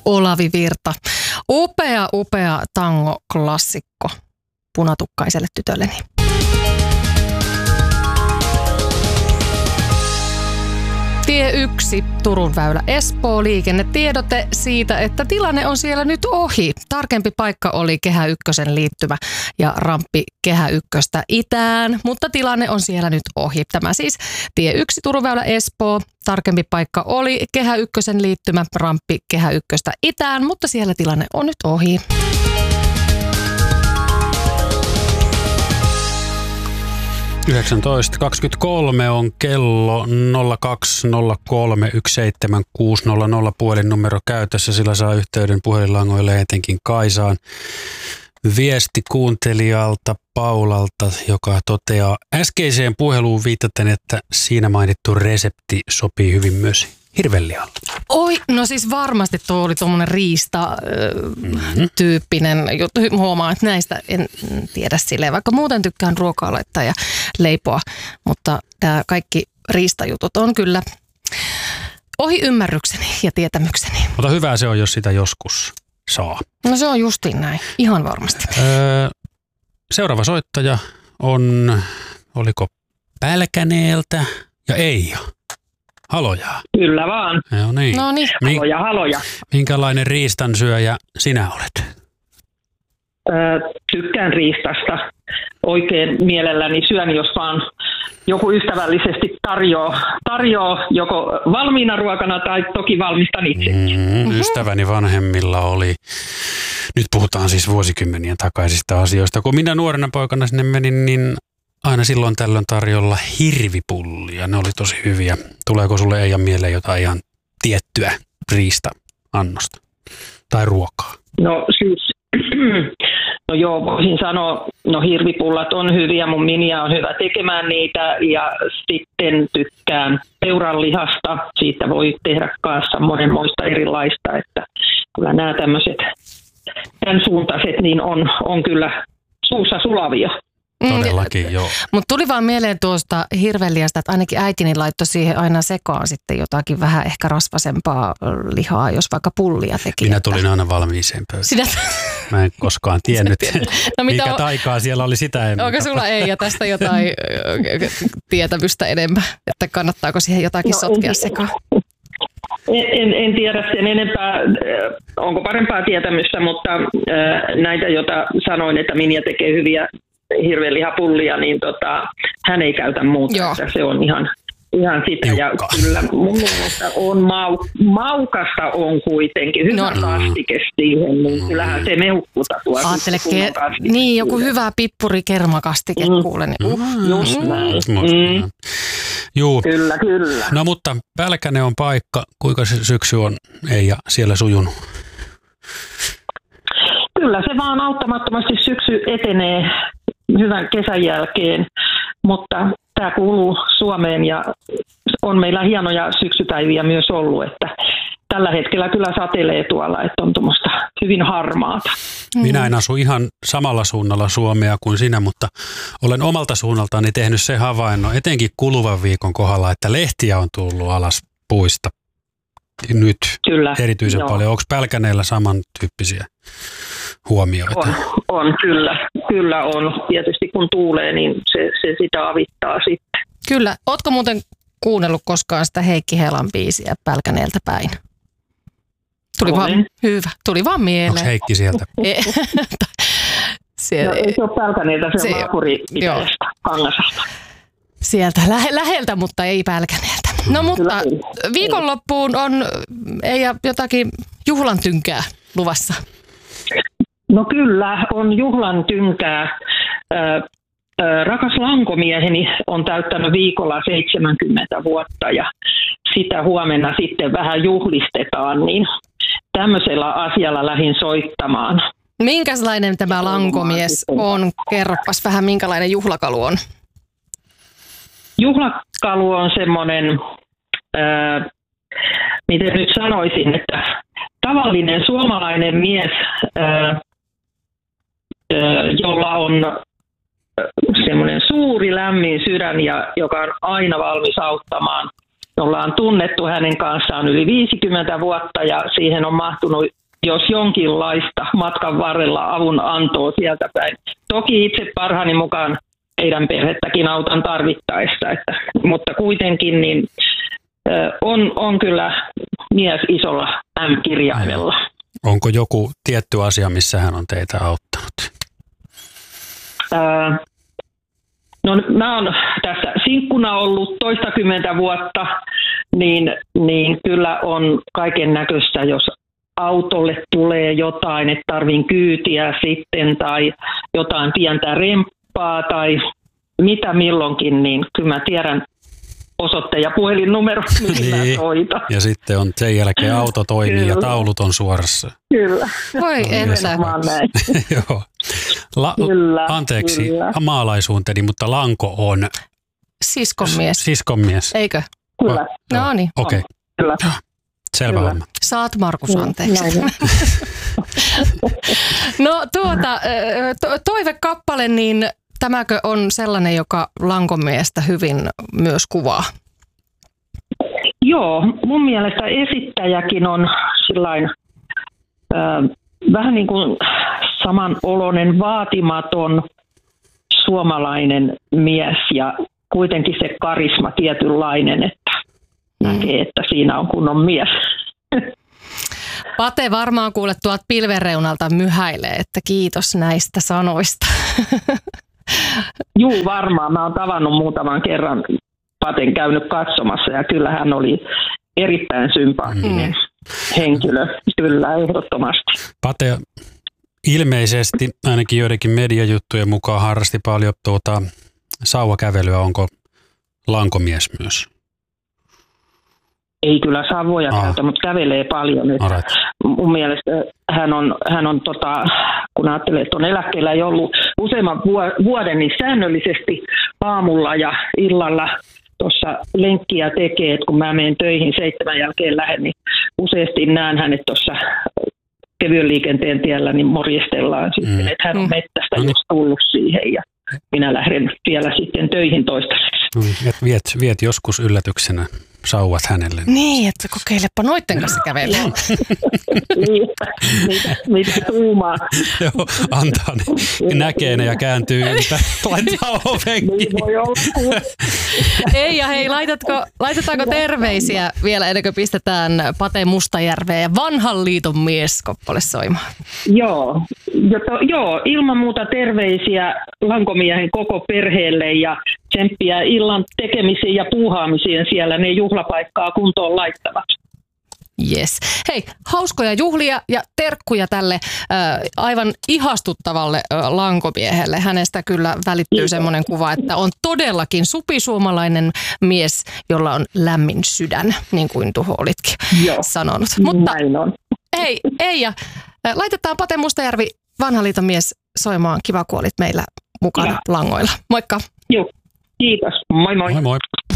Olavi Virta. Upea tango-klassikko punatukkaiselle tytölleni. Tie 1, Turun väylä Espoo, liikennetiedote siitä, että tilanne on siellä nyt ohi. Tarkempi paikka oli Kehä Ykkösen liittymä ja ramppi Kehä Ykköstä itään, mutta tilanne on siellä nyt ohi. Tämä siis Tie 1, Turun väylä Espoo. Tarkempi paikka oli Kehä Ykkösen liittymä, ramppi Kehä Ykköstä itään, mutta siellä tilanne on nyt ohi. –19.23 on kello 0203176600 puhelinnumero käytössä. Sillä saa yhteyden puhelinlangoille etenkin Kaisaan. Viesti kuuntelijalta Paulalta, joka toteaa äskeiseen puheluun viitaten, että siinä mainittu resepti sopii hyvin myös hirvenlihalle. Oi, no siis varmasti tuo oli tuommoinen riista-tyyppinen juttu. Huomaan, että näistä en tiedä silleen, vaikka muuten tykkään ruokaa laittaa ja leipoa, mutta tämä kaikki riistajutut on kyllä ohi ymmärrykseni ja tietämykseni. Mutta hyvää se on, jos sitä joskus saa. No se on justiin näin, ihan varmasti. Seuraava soittaja on, oliko Pälkäneeltä ja Eija. Haloja. Kyllä vaan. No niin. Haloja. Minkälainen riistansyöjä sinä olet? Tykkään riistasta. Oikein mielelläni syön, jos vaan joku ystävällisesti tarjoaa joko valmiina ruokana tai toki valmistan itsekin. Ystäväni vanhemmilla oli, nyt puhutaan siis vuosikymmenien takaisista asioista. Kun minä nuorena poikana sinne menin, niin aina silloin tällöin tarjolla hirvipullia. Ne oli tosi hyviä. Tuleeko sulle Eija mieleen jotain ihan tiettyä riista-annosta tai ruokaa? No siis, no joo, voisin sanoa, no hirvipullat on hyviä. Mun miniä on hyvä tekemään niitä ja sitten tykkään peuranlihasta. Siitä voi tehdä kanssa monenmoista erilaista, että kyllä nämä tämmöiset tämän suuntaiset niin on kyllä suussa sulavia. Todellakin, joo. Mutta tuli vaan mieleen tuosta hirvenlihasta, että ainakin äitini laittoi siihen aina sekaan sitten jotakin vähän ehkä rasvasempaa lihaa, jos vaikka pullia teki. Minä tulin aina valmiiseen pöytään. Mä en koskaan tiennyt, mikä taikaa siellä oli sitä. Onko sulla Eija tästä jotain tietämystä enemmän, että kannattaako siihen jotakin sotkea sekaan? En tiedä sen enempää, onko parempaa tietämystä, mutta näitä, joita sanoin, että Minja tekee hyviä hirvenlihapullia, niin hän ei käytä muuta. Se on ihan sitä. Ja kyllä mun mielestä on maukasta on kuitenkin hyvä kastike siihen, niin kyllähän se mehukkuta tuo. Aattele, niin joku hyvä pippuri-kermakastike kuulen. Just näin. Juu. Kyllä. No mutta Pälkäne on paikka. Kuinka se syksy on Eija siellä sujunut? Kyllä se vaan auttamattomasti syksy etenee hyvän kesän jälkeen, mutta tämä kuuluu Suomeen ja on meillä hienoja syksypäiviä myös ollut, että tällä hetkellä kyllä satelee tuolla, että on tuommoista hyvin harmaata. Minä en asu ihan samalla suunnalla Suomea kuin sinä, mutta olen omalta suunnaltani tehnyt se havainnon, etenkin kuluvan viikon kohdalla, että lehtiä on tullut alas puista nyt kyllä, erityisen paljon. Onko Pälkäneellä samantyyppisiä huomioita? On kyllä on. Tietysti kun tuulee, niin se sitä avittaa sitten. Kyllä. Ootko muuten kuunnellut koskaan sitä Heikki Helan biisiä Pälkäneeltä päin? Tuli vaan mieleen. Onko Heikki sieltä? No, ei se ole Pälkäneeltä, se on naapuripitäjästä, Kangasasta. Sieltä läheltä, mutta ei Pälkäneeltä. No mutta viikonloppuun on jotakin juhlan tynkää luvassa. No kyllä, on juhlan tynkää. Rakas lankomieheni on täyttänyt viikolla 70 vuotta ja sitä huomenna sitten vähän juhlistetaan, niin tämmöisellä asialla lähdin soittamaan. Minkälainen tämä lankomies on? Kerropas vähän, minkälainen juhlakalu on? Juhlakalu on semmoinen, miten nyt sanoisin, että tavallinen suomalainen mies, jolla on semmoinen suuri lämmin sydän ja joka on aina valmis auttamaan ollaan tunnettu hänen kanssaan yli 50 vuotta ja siihen on mahtunut jos jonkinlaista matkan varrella avun antoa sieltä päin. Toki itse parhaani mukaan heidän perhettäkin autan tarvittaessa, mutta kuitenkin niin on kyllä mies isolla M-kirjaimella. Onko joku tietty asia, missä hän on teitä auttanut? No mä oon tässä sinkkuna ollut toistakymmentä vuotta, niin kyllä on kaiken näköistä, jos autolle tulee jotain, että tarvin kyytiä sitten tai jotain pientä remppaa tai mitä milloinkin, niin kyllä mä tiedän osoitteen ja puhelinnumero, mihin mä soitan. Ja sitten on sen jälkeen auto toimii kyllä. Ja taulut on suorassa. Kyllä. Voi entä. Joo. Anteeksi, kyllä. Maalaisuunteni, mutta Lanko on siskonmies. Siskonmies. Eikö? Kyllä. No niin. Okei. Kyllä. Selvä homma. Saat Markus anteeksi. No toivekappale, niin tämäkö on sellainen, joka Lankon miestä hyvin myös kuvaa? Joo, mun mielestä esittäjäkin on sillain, vähän niin kuin samanoloinen, vaatimaton suomalainen mies ja kuitenkin se karisma tietynlainen, että näkee, että siinä on kunnon mies. Pate varmaan kuule tuolta pilven reunalta myhäilee, että kiitos näistä sanoista. Juu, varmaan. Mä oon tavannut muutaman kerran Paten käynyt katsomassa ja kyllä hän oli erittäin sympaattinen henkilö. Kyllä, ehdottomasti. Pate ilmeisesti ainakin joidenkin mediajuttujen mukaan harrasti paljon sauvakävelyä. Onko lankomies myös? Ei kyllä sauvoja käytä, mutta kävelee paljon. Mun mielestä hän on kun ajattelee, että on eläkkeellä ei ollut useamman vuoden, niin säännöllisesti aamulla ja illalla tuossa lenkkiä tekee, että kun mä menen töihin 7 jälkeen lähden, niin useasti näen hänet tuossa kevyen liikenteen tiellä, niin morjestellaan sitten, että hän on mettästä just tullut siihen ja minä lähden vielä sitten töihin toistaiseksi. Viet joskus yllätyksenä sauvat hänelle. Niin, että kokeilepa noitten kanssa kävelee. Mitä tuumaa. Joo, antaa ne. Näkee ne ja kääntyy ympäri. Laittaa ovenkin. Niin voi olla. Ei ja hei, laitetaanko terveisiä vielä ennen kuin pistetään Pate Mustajärveä ja Vanhan liiton mieskappale soimaan? Joo, ilman muuta terveisiä lankomiehen koko perheelle ja tsemppiä illan tekemisiin ja puuhaamisiin siellä ne juhlapaikkaa kuntoon laittavat. Yes. Hei, hauskoja juhlia ja terkkuja tälle aivan ihastuttavalle lankomiehelle. Hänestä kyllä välittyy semmoinen kuva, että on todellakin supisuomalainen mies, jolla on lämmin sydän, niin kuin Tuho olitkin sanonut. Mutta näin on. Hei, Eija, laitetaan Pate Mustajärvi, Vanhan liiton mies, soimaan. Kiva, kun olit meillä mukana langoilla. Moikka. Joo, kiitos. Moi moi. Moi moi.